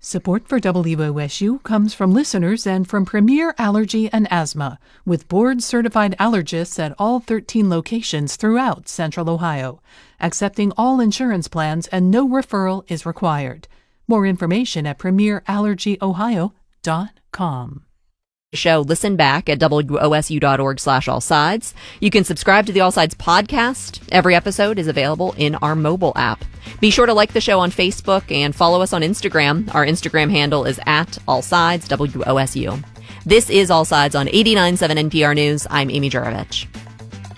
Support for WOSU comes from listeners and from Premier Allergy and Asthma, with board-certified allergists at all 13 locations throughout Central Ohio, accepting all insurance plans and no referral is required. More information at premierallergyohio.com. Show listen back at wosu.org/allsides. You can subscribe to the All Sides podcast. Every episode is available in our mobile app. Be sure to like the show on Facebook and follow us on Instagram. Our Instagram handle is @allsideswosu. This is All Sides on 89.7 NPR News. I'm Amy Juravich.